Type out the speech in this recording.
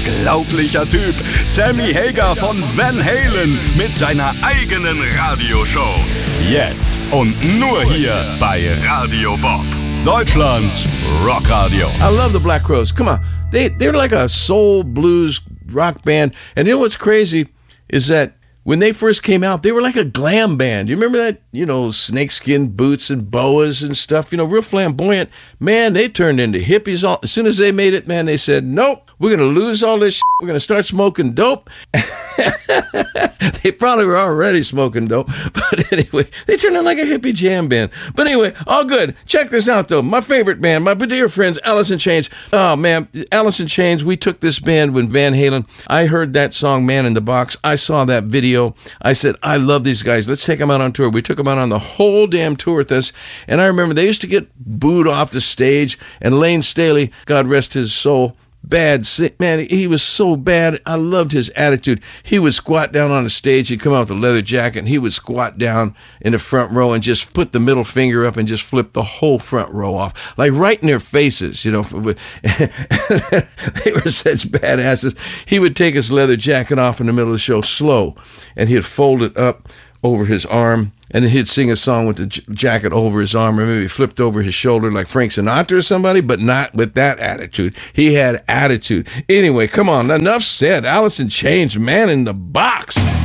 unglaublicher Typ. Sammy Hagar von Van Halen mit seiner eigenen Radioshow. Jetzt und nur hier bei Radio Bob. Deutschlands Rockradio. I love the Black Crowes. Come on. They're like a soul blues rock band. And you know what's crazy is that when they first came out, they were like a glam band. You remember that? You know, snakeskin boots and boas and stuff, you know, real flamboyant. Man, they turned into hippies. As soon as they made it, man, they said, nope, we're going to lose all this shit. We're going to start smoking dope. They probably were already smoking dope. But anyway, they turned out like a hippie jam band. But anyway, all good. Check this out, though. My favorite band, my dear friends, Alice in Chains. Oh, man, Alice in Chains, we took this band with Van Halen. I heard that song, Man in the Box. I saw that video. I said, I love these guys. Let's take them out on tour. We took them out on the whole damn tour with us. And I remember they used to get booed off the stage. And Lane Staley, God rest his soul, bad, man, he was so bad. I loved his attitude. He would squat down on the stage. He'd come out with a leather jacket, and he would squat down in the front row and just put the middle finger up and just flip the whole front row off, like right in their faces, you know. They were such badasses. He would take his leather jacket off in the middle of the show slow, and he'd fold it up over his arm, and then he'd sing a song with the jacket over his arm, or maybe flipped over his shoulder like Frank Sinatra or somebody, but not with that attitude. He had attitude. Anyway, come on, enough said. Alice in Chains, Man in the Box.